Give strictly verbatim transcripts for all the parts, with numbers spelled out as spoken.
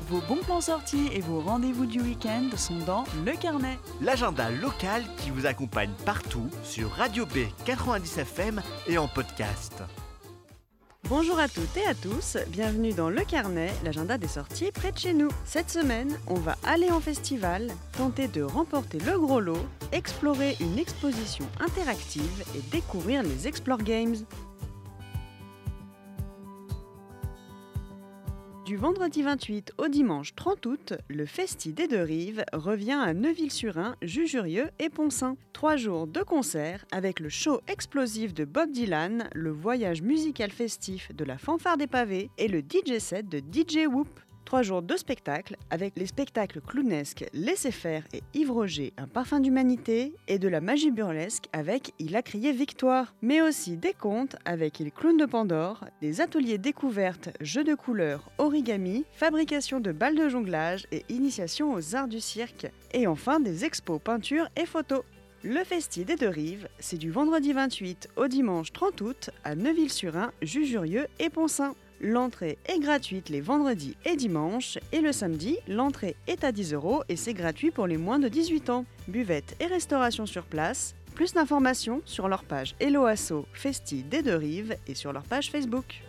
Vos bons plans sortis et vos rendez-vous du week-end sont dans Le Carnet. L'agenda local qui vous accompagne partout sur Radio B quatre-vingt-dix F M et en podcast. Bonjour à toutes et à tous, bienvenue dans Le Carnet, l'agenda des sorties près de chez nous. Cette semaine, on va aller en festival, tenter de remporter le gros lot, explorer une exposition interactive et découvrir les Explore Games. Du vendredi vingt-huit au dimanche trente août, le Festi des Deux-Rives revient à Neuville-sur-Ain, Jujurieux et Poncin. Trois jours de concerts avec le show explosif de Bob Dylan, le voyage musical festif de la Fanfare des Pavés et le D J set de D J Whoop. Trois jours de spectacles avec les spectacles clownesques Laissez faire et Yves Roger, un parfum d'humanité et de la magie burlesque avec Il a crié victoire. Mais aussi des contes avec les clowns de Pandore, des ateliers découvertes, jeux de couleurs, origami, fabrication de balles de jonglage et initiation aux arts du cirque. Et enfin des expos peinture et photos. Le Festi des Deux-Rives, c'est du vendredi vingt-huit au dimanche trente août à Neuville-sur-Ain, Jujurieux et Poncin. L'entrée est gratuite les vendredis et dimanches et le samedi, l'entrée est à dix euros et c'est gratuit pour les moins de dix-huit ans. Buvette et restauration sur place. Plus d'informations sur leur page Hello Asso Festi des Deux-Rives et sur leur page Facebook.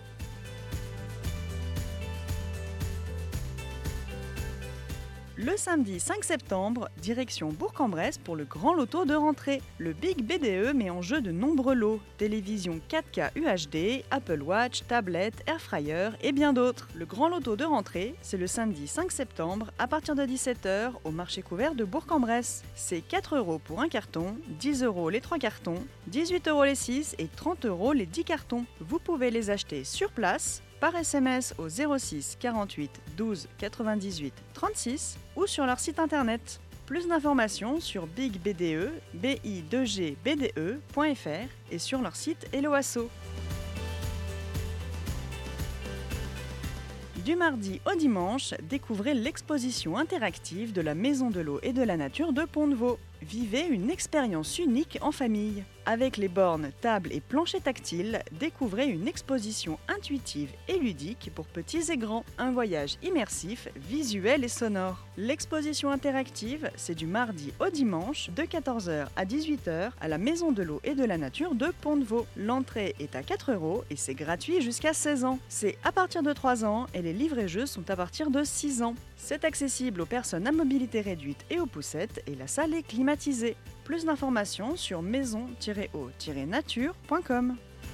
Le samedi cinq septembre, direction Bourg-en-Bresse pour le grand loto de rentrée. Le Big B D E met en jeu de nombreux lots, télévision quatre K U H D, Apple Watch, tablette, airfryer et bien d'autres. Le grand loto de rentrée, c'est le samedi cinq septembre à partir de dix-sept heures au marché couvert de Bourg-en-Bresse. C'est quatre euros pour un carton, dix euros les trois cartons, dix-huit euros les six et trente euros les dix cartons. Vous pouvez les acheter sur place, par S M S au zéro six quarante-huit douze quatre-vingt-dix-huit trente-six ou sur leur site internet. Plus d'informations sur Big B D E, B I deux G B D E point F R et sur leur site Hello Asso. Du mardi au dimanche, découvrez l'exposition interactive de la Maison de l'eau et de la nature de Pont-de-Vaux. Vivez une expérience unique en famille. Avec les bornes, tables et planchers tactiles, découvrez une exposition intuitive et ludique pour petits et grands. Un voyage immersif, visuel et sonore. L'exposition interactive, c'est du mardi au dimanche de quatorze heures à dix-huit heures à la Maison de l'eau et de la nature de Pont-de-Vaux. L'entrée est à quatre euros et c'est gratuit jusqu'à seize ans. C'est à partir de trois ans et les livres et jeux sont à partir de six ans. C'est accessible aux personnes à mobilité réduite et aux poussettes et la salle est climatisée. Plus d'informations sur maison tiret o tiret nature point com.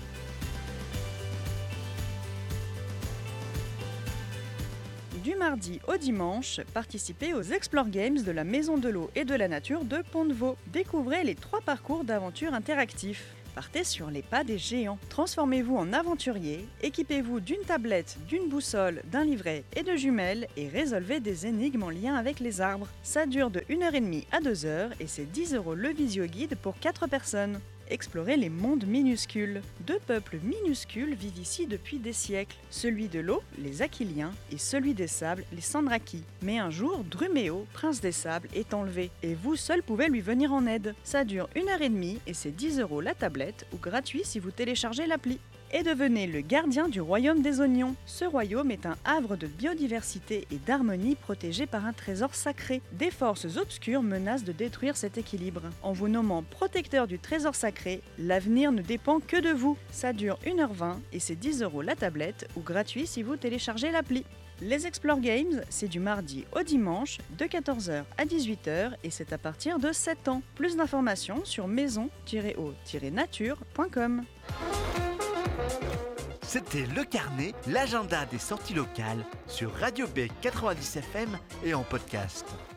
Du mardi au dimanche, participez aux Explore Games de la Maison de l'eau et de la nature de Pont-de-Vaux. Découvrez les trois parcours d'aventure interactifs. Partez sur les pas des géants. Transformez-vous en aventurier, équipez-vous d'une tablette, d'une boussole, d'un livret et de jumelles et résolvez des énigmes en lien avec les arbres. Ça dure de une heure trente à deux heures et c'est dix euros le visio-guide pour quatre personnes. Explorez les mondes minuscules. Deux peuples minuscules vivent ici depuis des siècles. Celui de l'eau, les Aquiliens, et celui des sables, les Sandraki. Mais un jour, Druméo, prince des sables, est enlevé. Et vous seul pouvez lui venir en aide. Ça dure une heure trente et c'est dix euros la tablette ou gratuit si vous téléchargez l'appli. Et devenez le gardien du royaume des oignons. Ce royaume est un havre de biodiversité et d'harmonie protégé par un trésor sacré. Des forces obscures menacent de détruire cet équilibre. En vous nommant protecteur du trésor sacré, l'avenir ne dépend que de vous. Ça dure une heure vingt et c'est dix euros la tablette ou gratuit si vous téléchargez l'appli. Les Explore Games, c'est du mardi au dimanche de quatorze heures à dix-huit heures et c'est à partir de sept ans. Plus d'informations sur maison tiret o tiret nature point com. C'était Le Carnet, l'agenda des sorties locales sur Radio B quatre-vingt-dix F M et en podcast.